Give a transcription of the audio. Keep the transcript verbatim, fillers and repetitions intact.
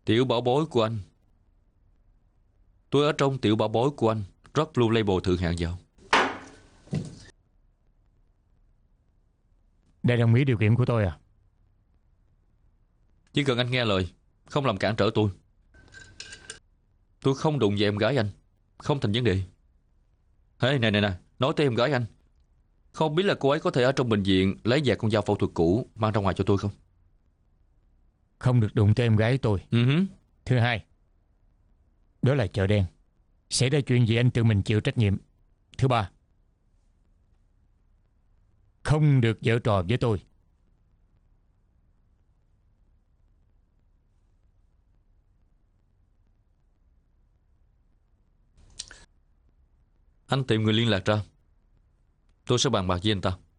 Tiểu bảo bối của anh. Tôi ở trong tiểu bảo bối của anh rót Blue Label thượng hạng vào. Đã đồng ý điều kiện của tôi à? Chỉ cần anh nghe lời, không làm cản trở tôi, tôi không đụng về em gái anh, không thành vấn đề. Hey, này này nè, nói tới em gái anh, không biết là cô ấy có thể ở trong bệnh viện lấy vài con dao phẫu thuật cũ mang ra ngoài cho tôi không? Không được đụng tới em gái tôi. Uh-huh. Thứ hai, đó là chợ đen. Xảy ra chuyện gì anh tự mình chịu trách nhiệm. Thứ ba, không được giở trò với tôi. Anh tìm người liên lạc ra, tôi sẽ bàn bạc với anh ta.